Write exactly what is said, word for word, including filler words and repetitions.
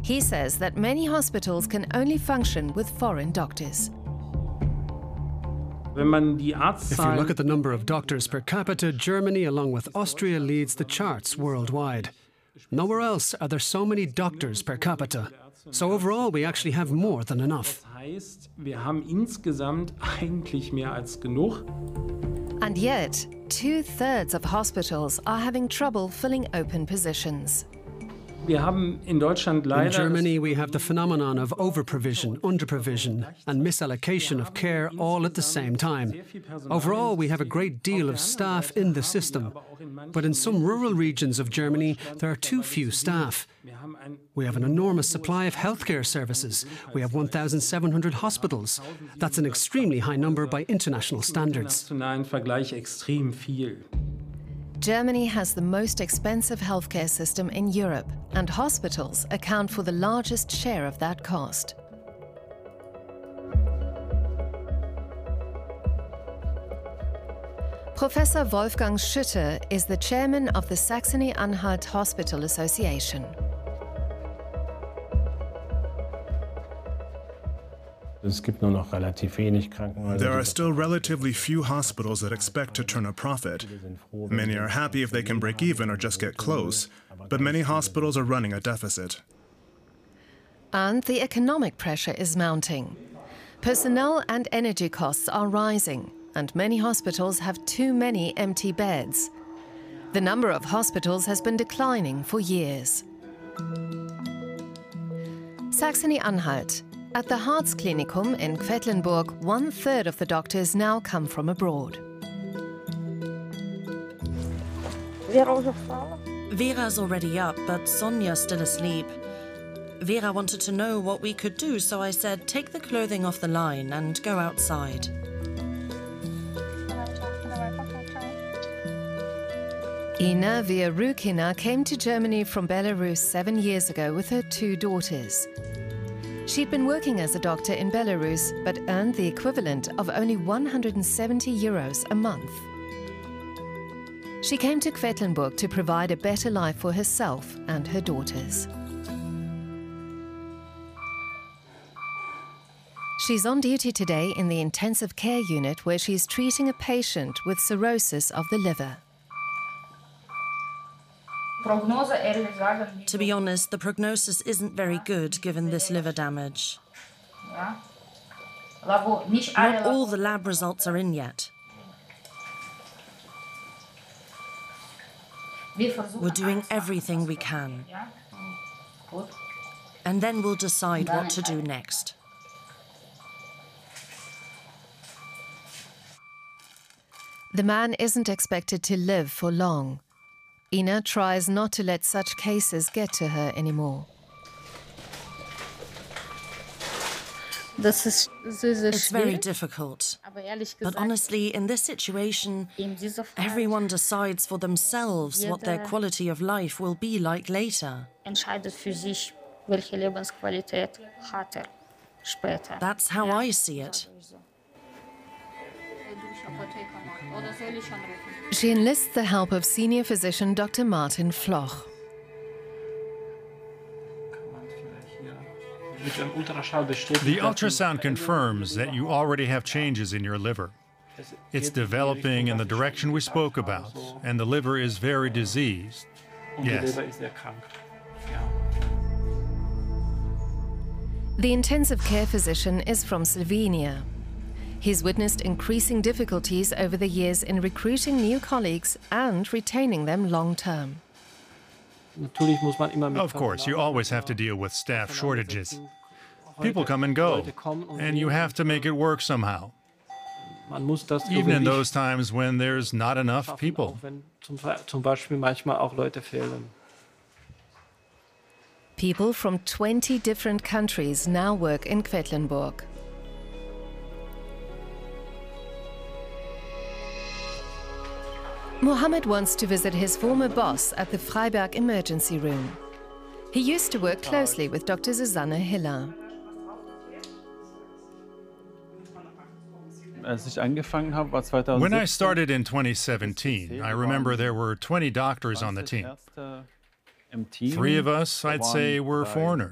He says that many hospitals can only function with foreign doctors. If you look at the number of doctors per capita, Germany, along with Austria, leads the charts worldwide. Nowhere else are there so many doctors per capita. So overall, we actually have more than enough. And yet, two-thirds of hospitals are having trouble filling open positions. In Germany, we have the phenomenon of overprovision, underprovision, and misallocation of care all at the same time. Overall, we have a great deal of staff in the system. But in some rural regions of Germany, there are too few staff. We have an enormous supply of healthcare services. We have one thousand seven hundred hospitals. That's an extremely high number by international standards. Germany has the most expensive healthcare system in Europe, and hospitals account for the largest share of that cost. Professor Wolfgang Schütte is the chairman of the Saxony-Anhalt Hospital Association. There are still relatively few hospitals that expect to turn a profit. Many are happy if they can break even or just get close, but many hospitals are running a deficit. And the economic pressure is mounting. Personnel and energy costs are rising, and many hospitals have too many empty beds. The number of hospitals has been declining for years. Saxony-Anhalt. At the Harzklinikum in Quedlinburg, one-third of the doctors now come from abroad. Vera's already up, but Sonya's still asleep. Vera wanted to know what we could do, so I said, take the clothing off the line and go outside. Ina Viarukina came to Germany from Belarus seven years ago with her two daughters. She'd been working as a doctor in Belarus, but earned the equivalent of only one hundred seventy euros a month. She came to Quedlinburg to provide a better life for herself and her daughters. She's on duty today in the intensive care unit where she's treating a patient with cirrhosis of the liver. To be honest, the prognosis isn't very good given this liver damage. Not all the lab results are in yet. We're doing everything we can. And then we'll decide what to do next. The man isn't expected to live for long. Ina tries not to let such cases get to her anymore. It's very difficult. But honestly, in this situation, everyone decides for themselves what their quality of life will be like later. That's how I see it. She enlists the help of senior physician Doctor Martin Floch. The ultrasound confirms that you already have changes in your liver. It's developing in the direction we spoke about, and the liver is very diseased. Yes. The intensive care physician is from Slovenia. He's witnessed increasing difficulties over the years in recruiting new colleagues and retaining them long-term. Of course, you always have to deal with staff shortages. People come and go, and you have to make it work somehow. Even in those times when there's not enough people. People from twenty different countries now work in Quedlinburg. Mohammed wants to visit his former boss at the Freiberg emergency room. He used to work closely with Doctor Susanne Hiller. When I started in twenty seventeen, I remember there were twenty doctors on the team. Three of us, I'd say, were foreigners.